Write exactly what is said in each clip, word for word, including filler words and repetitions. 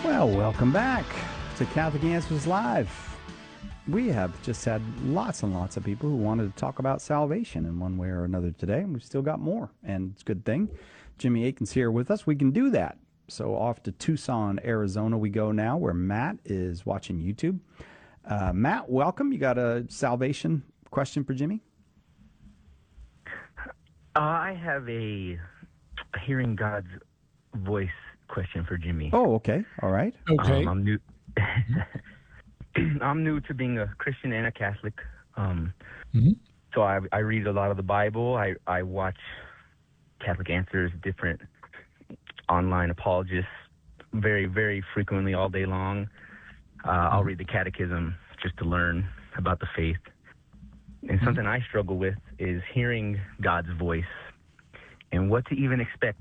Well, welcome back to Catholic Answers Live. We have just had lots and lots of people who wanted to talk about salvation in one way or another today, and we've still got more, and it's a good thing. Jimmy Akin's here with us. We can do that. So off to Tucson, Arizona we go now, where Matt is watching YouTube. Uh, Matt, welcome. You got a salvation question for Jimmy? Uh, I have a hearing God's voice question for Jimmy. Oh, okay. All right. Okay. Um, I'm new. I'm new to being a Christian and a Catholic. Um, mm-hmm. So I, I read a lot of the Bible. I, I watch Catholic Answers, different online apologists, very, very frequently all day long. Uh, mm-hmm. I'll read the Catechism just to learn about the faith. And mm-hmm. something I struggle with is hearing God's voice and what to even expect.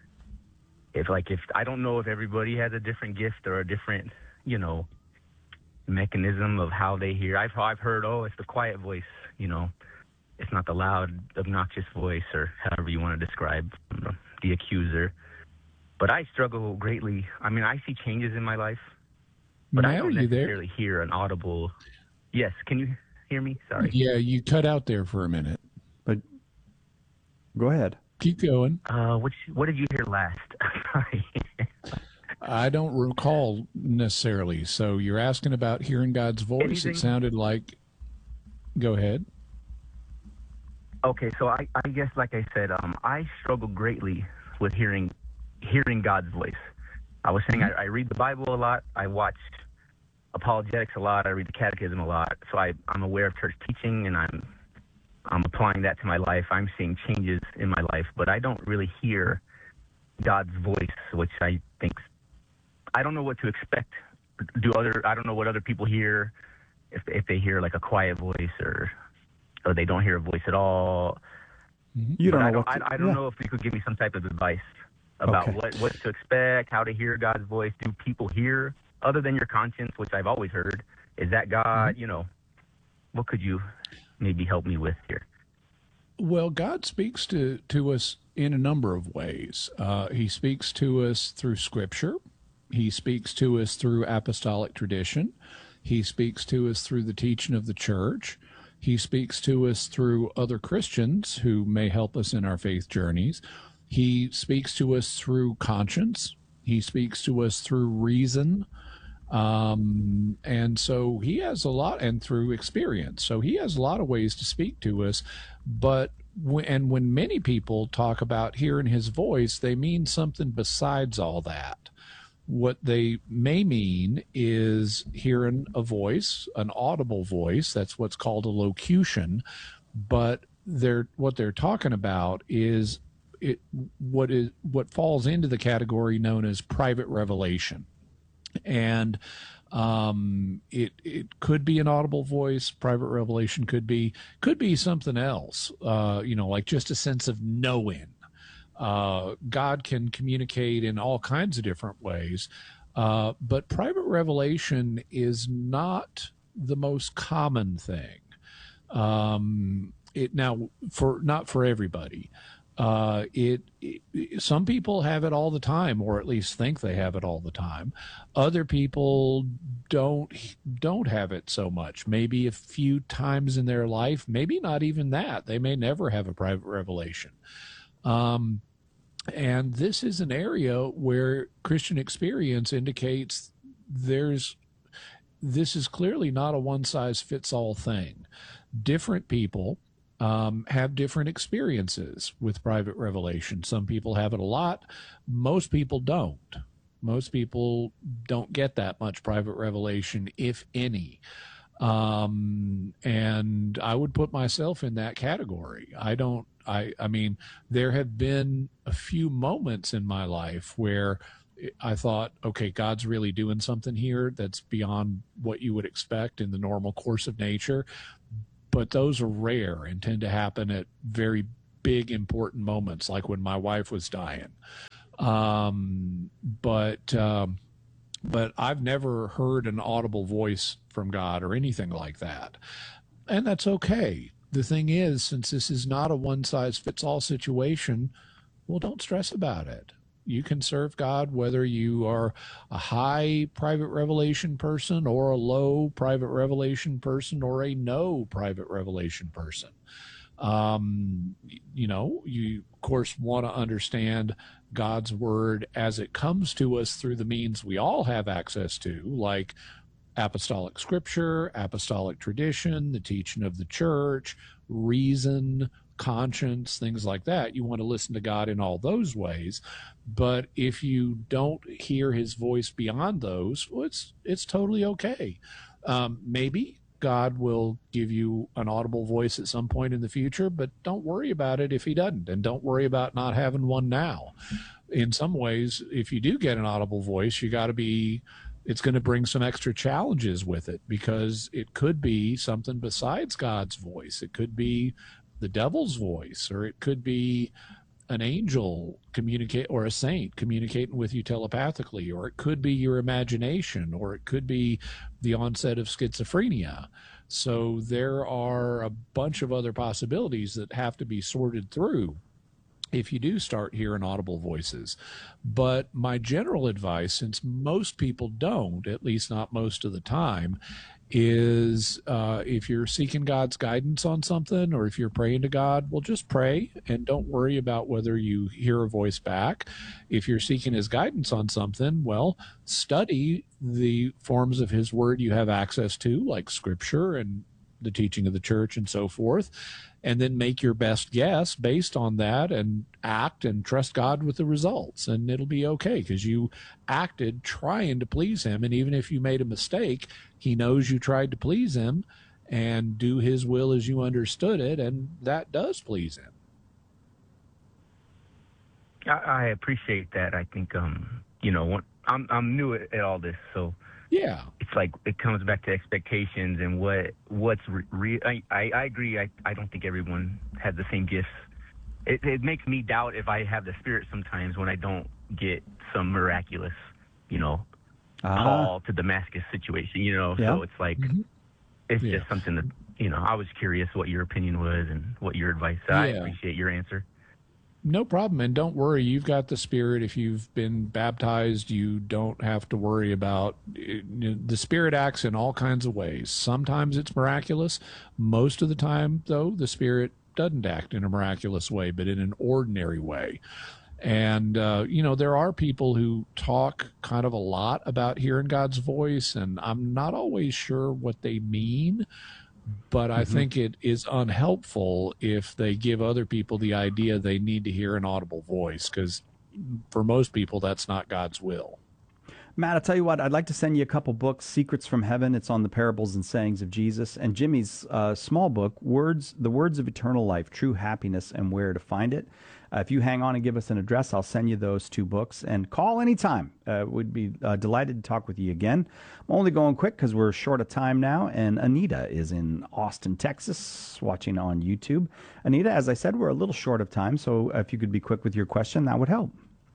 If like if I don't know if everybody has a different gift or a different, you know, mechanism of how they hear. I've I've heard, oh, it's the quiet voice, you know, it's not the loud, obnoxious voice, or however you want to describe the accuser. But I struggle greatly. I mean, I see changes in my life, but Matt, I don't are you necessarily there? hear an audible. Yes, can you hear me? Sorry. Yeah, you cut out there for a minute, but go ahead. Keep going. Uh, which what did you hear last? Sorry. I don't recall necessarily. So you're asking about hearing God's voice. Anything? It sounded like. Go ahead. Okay, so I, I guess, like I said, um, I struggle greatly with hearing hearing God's voice. I was saying mm-hmm. I, I read the Bible a lot. I watch apologetics a lot. I read the Catechism a lot. So I, I'm aware of church teaching, and I'm I'm applying that to my life. I'm seeing changes in my life, but I don't really hear God's voice, which I think, I don't know what to expect. Do other, I don't know what other people hear, if if they hear like a quiet voice or or they don't hear a voice at all. You don't but know I don't, what to, I, I don't yeah. know if you could give me some type of advice about okay. what, what to expect, how to hear God's voice. Do people hear other than your conscience, which I've always heard? Is that God? Mm-hmm. You know, what could you maybe help me with here? Well, God speaks to, to us in a number of ways. Uh, he speaks to us through Scripture. He speaks to us through apostolic tradition. He speaks to us through the teaching of the church. He speaks to us through other Christians who may help us in our faith journeys. He speaks to us through conscience. He speaks to us through reason. Um, and so he has a lot, and through experience. So he has a lot of ways to speak to us. But, w- and when many people talk about hearing his voice, they mean something besides all that. What they may mean is hearing a voice, an audible voice. That's what's called a locution. But they're, what they're talking about is it, what is, what falls into the category known as private revelation. And um, it it could be an audible voice. Private revelation could be could be something else. Uh, you know, like just a sense of knowing. Uh, God can communicate in all kinds of different ways, uh, but private revelation is not the most common thing. Um, it now for not for everybody. Uh, it, it, some people have it all the time, or at least think they have it all the time. Other people don't, don't have it so much, maybe a few times in their life, maybe not even that. They may never have a private revelation. Um, and this is an area where Christian experience indicates there's, this is clearly not a one size fits all thing. Different people Um, have different experiences with private revelation. Some people have it a lot. Most people don't. Most people don't get that much private revelation, if any. Um, and I would put myself in that category. I don't, I, I mean, there have been a few moments in my life where I thought, okay, God's really doing something here that's beyond what you would expect in the normal course of nature. But those are rare and tend to happen at very big, important moments, like when my wife was dying. Um, but um, but I've never heard an audible voice from God or anything like that. And that's okay. The thing is, since this is not a one-size-fits-all situation, well, don't stress about it. You can serve God whether you are a high private revelation person or a low private revelation person or a no private revelation person. Um, you know, you of course want to understand God's word as it comes to us through the means we all have access to, like apostolic scripture, apostolic tradition, the teaching of the church, reason, conscience, things like that. You want to listen to God in all those ways. But if you don't hear his voice beyond those, well, it's it's totally okay. Um, maybe God will give you an audible voice at some point in the future, but don't worry about it if he doesn't, and don't worry about not having one now. In some ways, if you do get an audible voice, you got to be, it's going to bring some extra challenges with it, because it could be something besides God's voice. It could be the devil's voice, or it could be an angel communicate, or a saint communicating with you telepathically, or it could be your imagination, or it could be the onset of schizophrenia. So there are a bunch of other possibilities that have to be sorted through if you do start hearing audible voices. But my general advice, since most people don't, at least not most of the time, is uh, if you're seeking God's guidance on something, or if you're praying to God, well, just pray and don't worry about whether you hear a voice back. If you're seeking his guidance on something, well, study the forms of his word you have access to, like scripture and the teaching of the church and so forth, and then make your best guess based on that and act and trust God with the results. And it'll be okay, because you acted trying to please him. And even if you made a mistake, he knows you tried to please him and do his will as you understood it. And that does please him. I, I appreciate that. I think, um, you know, when, I'm, I'm new at, at all this, so yeah, it's like it comes back to expectations and what what's real. Re- I, I I agree. I I don't think everyone has the same gifts. It, it makes me doubt if I have the Spirit sometimes when I don't get some miraculous, you know, uh-huh. call to Damascus situation. You know, yeah. So it's like mm-hmm. it's yeah. just something that, you know. I was curious what your opinion was and what your advice. So yeah. I appreciate your answer. No problem. And don't worry, you've got the Spirit. If you've been baptized, you don't have to worry about it. The Spirit acts in all kinds of ways. Sometimes it's miraculous. Most of the time, though, the Spirit doesn't act in a miraculous way, but in an ordinary way. And, uh, you know, there are people who talk kind of a lot about hearing God's voice, and I'm not always sure what they mean. But I mm-hmm. think it is unhelpful if they give other people the idea they need to hear an audible voice, because for most people, that's not God's will. Matt, I'll tell you what, I'd like to send you a couple books, Secrets from Heaven. It's on the parables and sayings of Jesus. And Jimmy's uh, small book, Words, The Words of Eternal Life, True Happiness and Where to Find It. Uh, if you hang on and give us an address, I'll send you those two books. And call anytime. Uh, we'd be uh, delighted to talk with you again. I'm only going quick because we're short of time now. And Anita is in Austin, Texas, watching on YouTube. Anita, as I said, we're a little short of time. So if you could be quick with your question, that would help.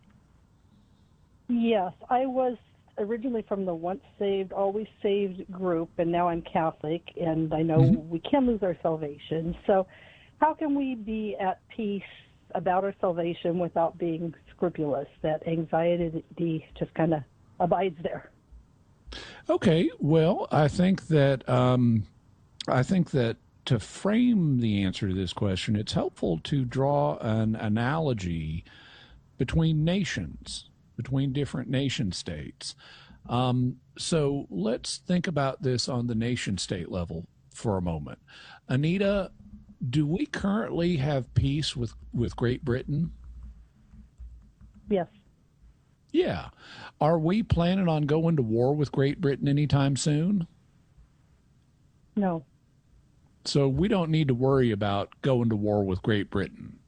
Yes, I was originally from the Once Saved, Always Saved group, and now I'm Catholic, and I know mm-hmm. we can lose our salvation. So how can we be at peace about our salvation without being scrupulous, that anxiety just kind of abides there? Okay, well, I think that um, I think that to frame the answer to this question, it's helpful to draw an analogy between nations, between different nation states. Um, so let's think about this on the nation state level for a moment. Anita, do we currently have peace with, with Great Britain? Yes. Yeah. Are we planning on going to war with Great Britain anytime soon? No. So we don't need to worry about going to war with Great Britain.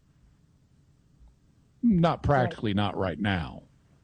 Not practically, right. Not right now.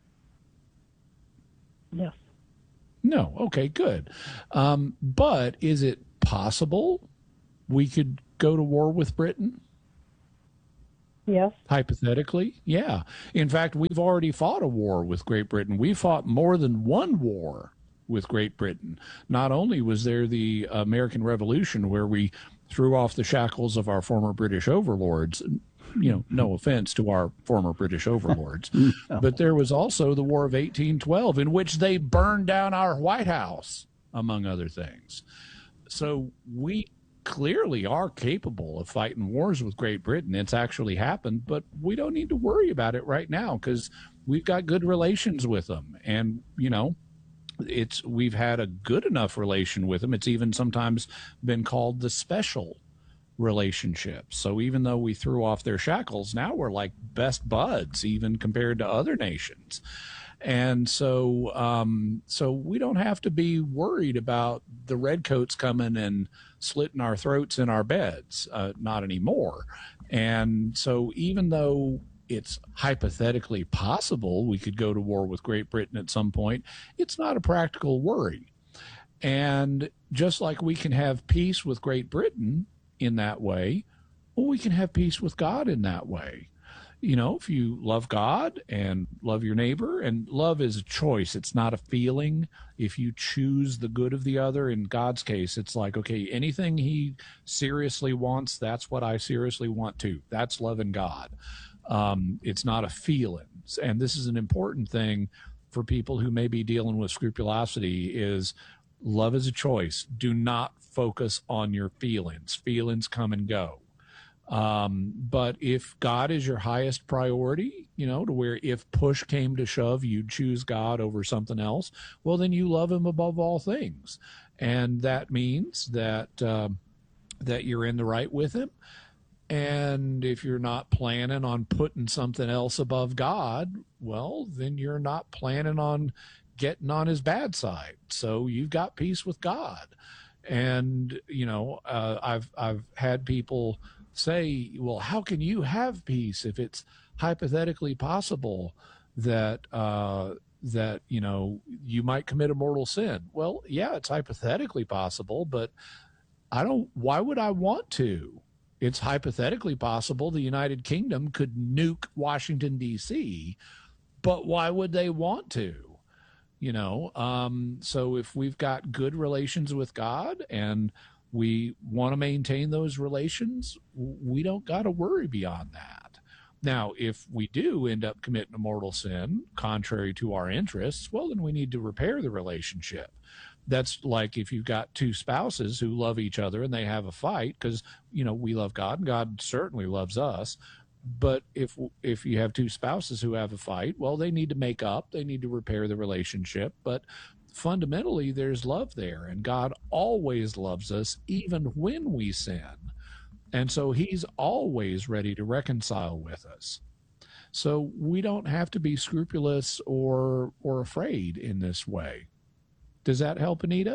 Yes. No. Okay, good. Um, but is it possible we could go to war with Britain? Yes. Hypothetically, yeah. In fact, we've already fought a war with Great Britain. We fought more than one war with Great Britain. Not only was there the American Revolution, where we threw off the shackles of our former British overlords, you know, no offense to our former British overlords, no. But there was also the War of eighteen twelve, in which they burned down our White House, among other things. So we clearly are capable of fighting wars with Great Britain. It's actually happened, but we don't need to worry about it right now because we've got good relations with them. And, you know, it's we've had a good enough relation with them. It's even sometimes been called the special relationship. So even though we threw off their shackles, now we're like best buds, even compared to other nations. And so, um, so we don't have to be worried about the redcoats coming and slitting our throats in our beds, uh, not anymore. And so even though it's hypothetically possible we could go to war with Great Britain at some point, it's not a practical worry. And just like we can have peace with Great Britain in that way, well, we can have peace with God in that way. You know, if you love God and love your neighbor, and love is a choice, it's not a feeling. If you choose the good of the other, in God's case, it's like, okay, anything he seriously wants, that's what I seriously want too. That's loving God. Um, it's not a feeling. And this is an important thing for people who may be dealing with scrupulosity is love is a choice. Do not focus on your feelings. Feelings come and go. Um, but if God is your highest priority, you know, to where if push came to shove, you'd choose God over something else, well, then you love him above all things. And that means that, uh, that you're in the right with him. And if you're not planning on putting something else above God, well, then you're not planning on getting on his bad side. So you've got peace with God. And, you know, uh, I've, I've had people say, well, how can you have peace if it's hypothetically possible that, uh, that, you know, you might commit a mortal sin? Well, yeah, it's hypothetically possible, but I don't, why would I want to? It's hypothetically possible the United Kingdom could nuke Washington, D C, but why would they want to? You know, um, so if we've got good relations with God and we want to maintain those relations, we don't got to worry beyond that. Now, if we do end up committing a mortal sin contrary to our interests, well, then we need to repair the relationship. That's like if you've got two spouses who love each other and they have a fight because, you know, we love God and God certainly loves us. But if if you have two spouses who have a fight, well, they need to make up. They need to repair the relationship. But fundamentally, there's love there. And God always loves us, even when we sin. And so he's always ready to reconcile with us. So we don't have to be scrupulous or or afraid in this way. Does that help, Anita?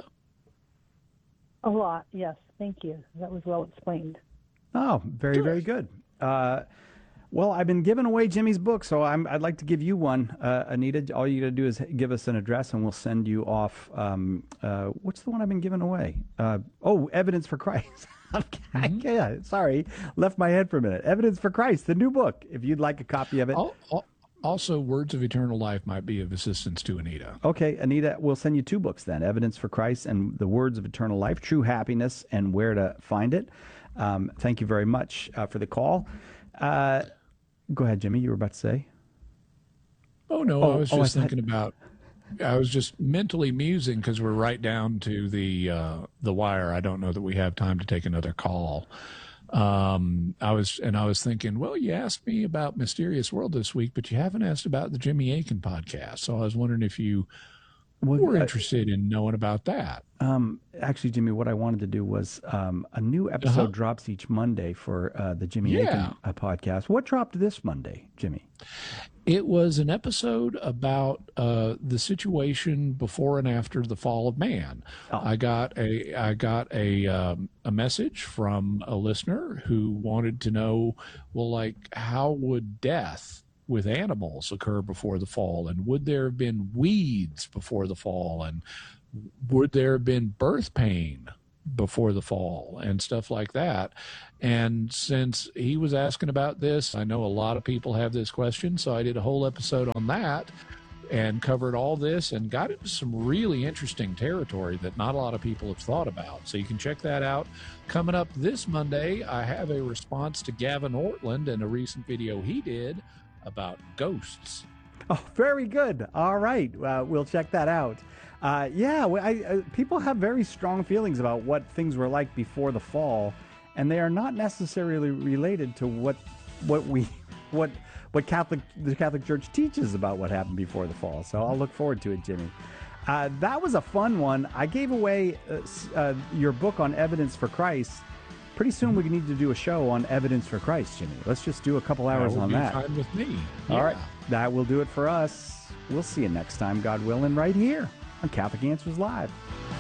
A lot, yes. Thank you. That was well explained. Oh, very, very good. Uh, well, I've been giving away Jimmy's book, so I'm, I'd like to give you one, uh, Anita. All you got to do is give us an address, and we'll send you off. Um, uh, what's the one I've been giving away? Uh, oh, Evidence for Christ. mm-hmm. Yeah, sorry, left my head for a minute. Evidence for Christ, the new book. If you'd like a copy of it. I'll, I'll, also, Words of Eternal Life might be of assistance to Anita. Okay, Anita, we'll send you two books then, Evidence for Christ and The Words of Eternal Life, True Happiness and Where to Find It. Um, thank you very much uh, for the call. Uh, go ahead, Jimmy, you were about to say? Oh, no, oh, I was just oh, thinking about, I was just mentally musing because we're right down to the uh, the wire. I don't know that we have time to take another call. Um, I was, and I was thinking, well, you asked me about Mysterious World this week, but you haven't asked about the Jimmy Akin podcast. So I was wondering if you well, were interested in knowing about that. Um, actually, Jimmy, what I wanted to do was, um, a new episode uh-huh. drops each Monday for, uh, the Jimmy yeah. Akin uh, podcast. What dropped this Monday, Jimmy? It was an episode about uh, the situation before and after the fall of man. Oh. I got a I got a um, a message from a listener who wanted to know, well, like, how would death with animals occur before the fall, and would there have been weeds before the fall, and would there have been birth pain before the fall and stuff like that. And since he was asking about this, I know a lot of people have this question, so I did a whole episode on that. and covered all this and got into some really interesting territory that not a lot of people have thought about. So you can check that out. Coming up this Monday, I have a response to Gavin Ortland and a recent video he did about ghosts. Oh, very good. All right. Uh, we'll check that out. Uh, yeah, I, I, people have very strong feelings about what things were like before the fall, and they are not necessarily related to what what we what what Catholic the Catholic Church teaches about what happened before the fall. So I'll look forward to it, Jimmy. Uh, that was a fun one. I gave away uh, uh, your book on Evidence for Christ. Pretty soon we need to do a show on Evidence for Christ, Jimmy. Let's just do a couple hours that on that. Fine with me. All yeah. right, that will do it for us. We'll see you next time, God willing, right here on Catholic Answers Live.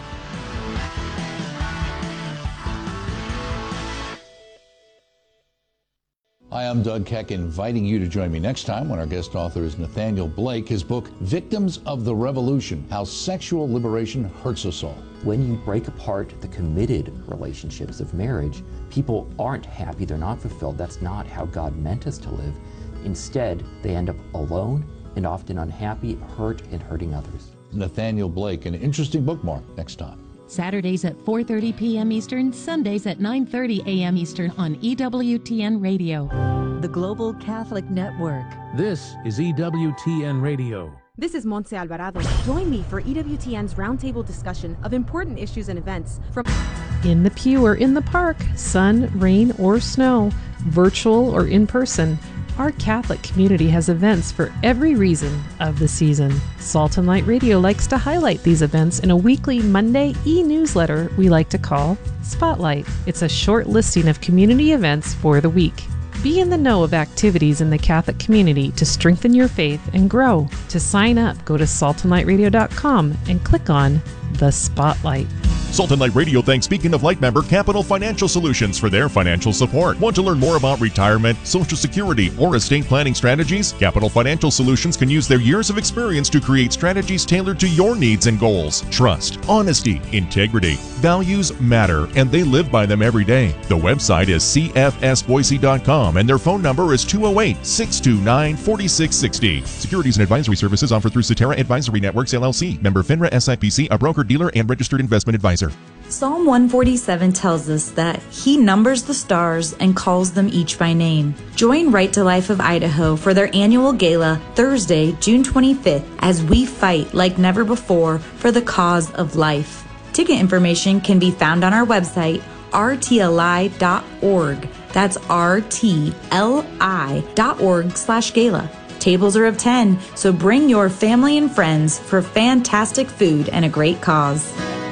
Hi, I'm Doug Keck, inviting you to join me next time when our guest author is Nathaniel Blake. His book, Victims of the Revolution, How Sexual Liberation Hurts Us All. When you break apart the committed relationships of marriage, people aren't happy, they're not fulfilled. That's not how God meant us to live. Instead, they end up alone and often unhappy, hurt, and hurting others. Nathaniel Blake, an interesting bookmark next time. Saturdays at four thirty p.m. Eastern, Sundays at nine thirty a.m. Eastern on E W T N Radio. The Global Catholic Network. This is E W T N Radio. This is Montse Alvarado. Join me for E W T N's roundtable discussion of important issues and events from in the pew or in the park, sun, rain, or snow, virtual or in person. Our Catholic community has events for every reason of the season. Salt and Light Radio likes to highlight these events in a weekly Monday e-newsletter we like to call Spotlight. It's a short listing of community events for the week. Be in the know of activities in the Catholic community to strengthen your faith and grow. To sign up, go to salt and light radio dot com and click on the Spotlight. Salt and Light Radio thanks Beacon of Light member Capital Financial Solutions for their financial support. Want to learn more about retirement, Social Security, or estate planning strategies? Capital Financial Solutions can use their years of experience to create strategies tailored to your needs and goals. Trust, honesty, integrity, values matter, and they live by them every day. The website is c f s boise dot com and their phone number is two oh eight, six two nine, four six six oh. Securities and advisory services offered through Cetera Advisory Networks, L L C, member FINRA S I P C, a broker-dealer and registered investment advisor. Psalm one forty-seven tells us that He numbers the stars and calls them each by name. Join Right to Life of Idaho for their annual gala Thursday, June twenty-fifth, as we fight like never before for the cause of life. Ticket information can be found on our website, r t l i dot org. That's r t l i dot org slash gala. Tables are of ten, so bring your family and friends for fantastic food and a great cause.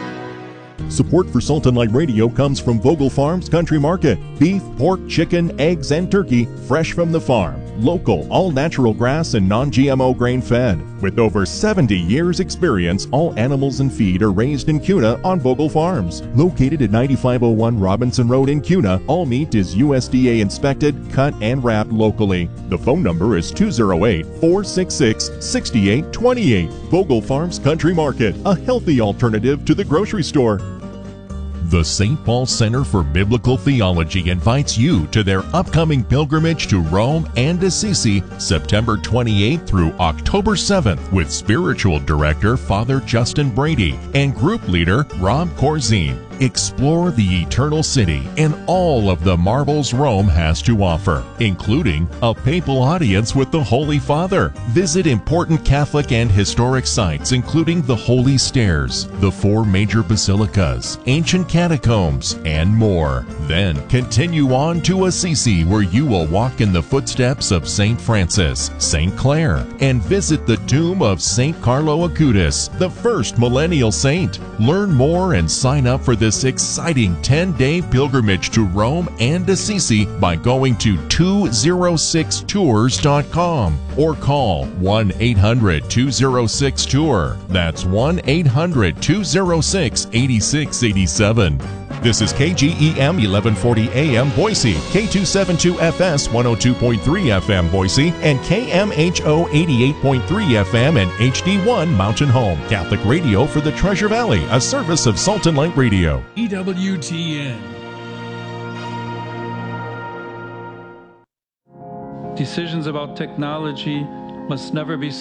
Support for Salt and Light Radio comes from Vogel Farms Country Market. Beef, pork, chicken, eggs, and turkey fresh from the farm. Local, all-natural grass and non-G M O grain-fed. With over seventy years experience, all animals and feed are raised in Kuna on Vogel Farms. Located at ninety-five oh one Robinson Road in Kuna, all meat is U S D A inspected, cut, and wrapped locally. The phone number is two oh eight, four six six, six eight two eight. Vogel Farms Country Market, a healthy alternative to the grocery store. The Saint Paul Center for Biblical Theology invites you to their upcoming pilgrimage to Rome and Assisi, September twenty-eighth through October seventh, with spiritual director Father Justin Brady and group leader Rob Corzine. Explore the Eternal City and all of the marvels Rome has to offer, including a papal audience with the Holy Father. Visit important Catholic and historic sites, including the Holy Stairs, the four major basilicas, ancient catacombs, and more. Then continue on to Assisi, where you will walk in the footsteps of Saint Francis, Saint Clare, and visit the tomb of Saint Carlo Acutis, the first millennial saint. Learn more and sign up for this exciting ten-day pilgrimage to Rome and Assisi by going to two oh six tours dot com or call one eight hundred, two oh six, tour. That's one eight hundred, two oh six, eight six eight seven. This is K G E M eleven forty A M Boise, K two seventy-two F S one oh two point three F M Boise, and K M H O eighty-eight point three F M and H D one Mountain Home. Catholic Radio for the Treasure Valley, a service of Salt and Light Radio. E W T N. Decisions about technology must never be